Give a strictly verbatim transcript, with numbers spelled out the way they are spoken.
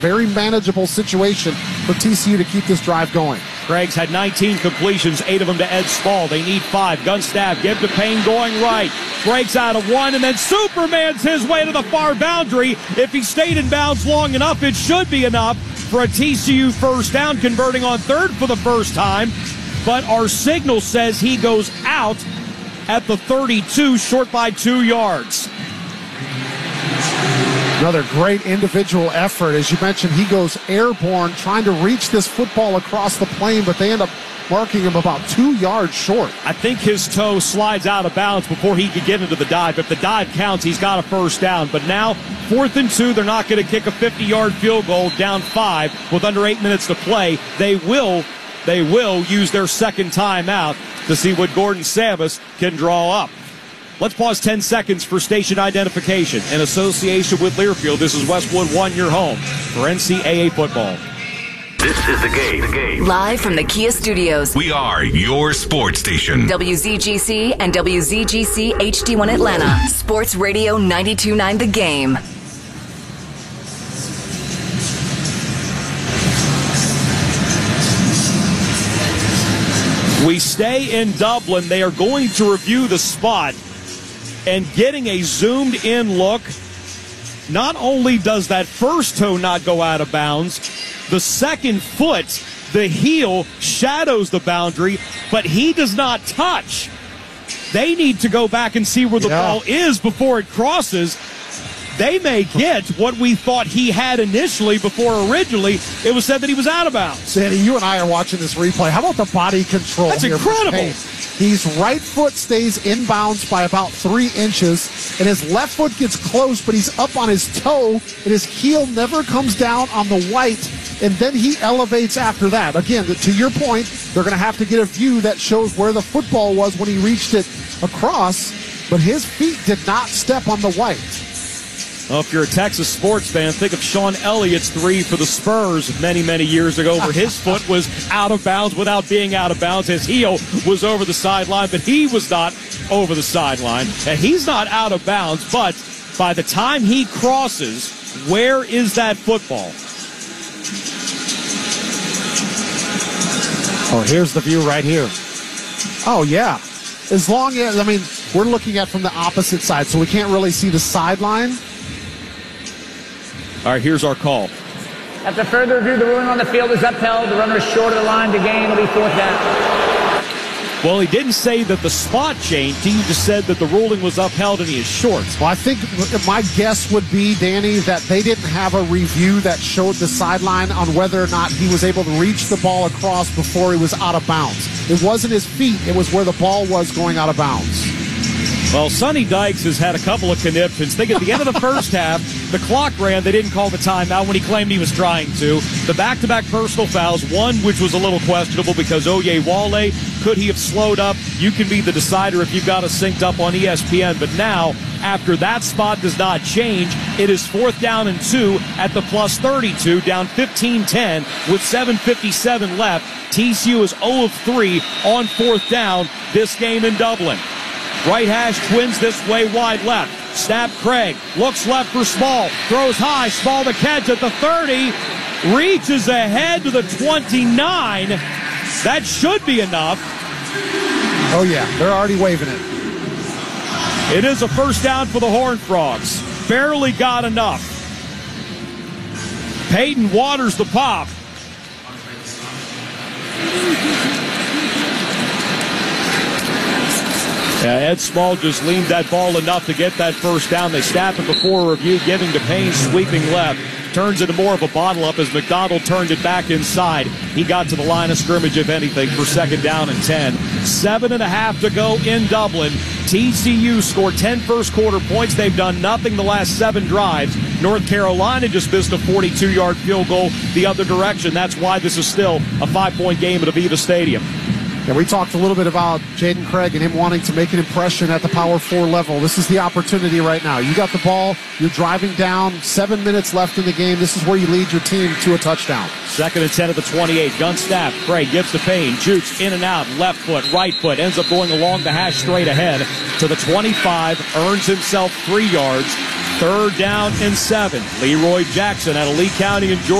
Very manageable situation for T C U to keep this drive going. Craig's had nineteen completions, eight of them to Ed Small. They need five. Gun stab, give to Payne going right. Breaks out of one, and then Superman's his way to the far boundary. If he stayed in bounds long enough, it should be enough for a T C U first down, converting on third for the first time. But our signal says he goes out at the thirty-two, short by two yards. Another great individual effort. As you mentioned, he goes airborne trying to reach this football across the plane, but they end up marking him about two yards short. I think his toe slides out of bounds before he could get into the dive. If the dive counts, he's got a first down. But now, fourth and two, they're not going to kick a fifty-yard field goal down five with under eight minutes to play. They will, they will use their second timeout to see what Gordon Samus can draw up. Let's pause ten seconds for station identification. In association with Learfield, this is Westwood One, your home for N C double A football. This is The Game. The Game. Live from the Kia Studios. We are your sports station. W Z G C and W Z G C H D one Atlanta. Sports Radio ninety-two point nine The Game. We stay in Dublin. They are going to review the spot. And getting a zoomed-in look, not only does that first toe not go out of bounds, the second foot, the heel, shadows the boundary, but he does not touch. They need to go back and see where the yeah. ball is before it crosses. They may get what we thought he had initially before originally it was said that he was out of bounds. Sandy, you and I are watching this replay. How about the body control? That's here incredible. His right foot stays inbounds by about three inches, and his left foot gets close, but he's up on his toe, and his heel never comes down on the white, and then he elevates after that. Again, to your point, they're going to have to get a view that shows where the football was when he reached it across, but his feet did not step on the white. Well, if you're a Texas sports fan, think of Sean Elliott's three for the Spurs many, many years ago, where his foot was out of bounds without being out of bounds. His heel was over the sideline, but he was not over the sideline. And he's not out of bounds, but by the time he crosses, where is that football? Oh, here's the view right here. Oh, yeah. As long as, I mean, we're looking at from the opposite side, so we can't really see the sideline. All right, here's our call. After further review, the ruling on the field is upheld. The runner is short of the line to gain. It'll be fourth down. Well, he didn't say that the spot changed. He just said that the ruling was upheld and he is short. Well, I think my guess would be, Danny, that they didn't have a review that showed the sideline on whether or not he was able to reach the ball across before he was out of bounds. It wasn't his feet. It was where the ball was going out of bounds. Well, Sonny Dykes has had a couple of conniptions. Think at the end of the first half, the clock ran. They didn't call the timeout when he claimed he was trying to. The back-to-back personal fouls, one which was a little questionable because Oyewale, could he have slowed up? You can be the decider if you've got it synced up on E S P N. But now, after that spot does not change, it is fourth down and two at the plus thirty-two, down fifteen ten with seven fifty-seven left. T C U is zero of three on fourth down this game in Dublin. Right hash twins this way, wide left. Snap Craig. Looks left for Small. Throws high. Small to catch at the thirty. Reaches ahead to the twenty-nine. That should be enough. Oh, yeah. They're already waving it. It is a first down for the Horned Frogs. Barely got enough. Peyton waters the pop. Yeah, Ed Small just leaned that ball enough to get that first down. They snap it before review, giving to Payne, sweeping left. Turns into more of a bottle up as McDonald turned it back inside. He got to the line of scrimmage, if anything, for second down and ten. Seven and a half to go in Dublin. T C U scored ten first quarter points. They've done nothing the last seven drives. North Carolina just missed a forty-two-yard field goal the other direction. That's why this is still a five-point game at Aviva Stadium. Yeah, we talked a little bit about Jaden Craig and him wanting to make an impression at the Power Four level. This is the opportunity right now. You got the ball. You're driving down. Seven minutes left in the game. This is where you lead your team to a touchdown. Second and ten at the twenty-eight. Gun snap. Craig gives to Payne. Jukes in and out. Left foot, right foot. Ends up going along the hash straight ahead to the twenty-five. Earns himself three yards. Third down and seven. Leroy Jackson out of Lee County in Georgia.